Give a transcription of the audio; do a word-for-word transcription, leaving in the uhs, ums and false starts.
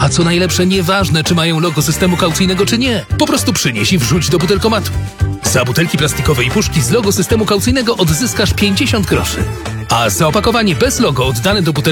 A co najlepsze, nieważne, czy mają logo systemu kaucyjnego, czy nie. Po prostu przynieś i wrzuć do butelkomatu. Za butelki plastikowe i puszki z logo systemu kaucyjnego odzyskasz pięćdziesiąt groszy. A za opakowanie bez logo oddane do butelki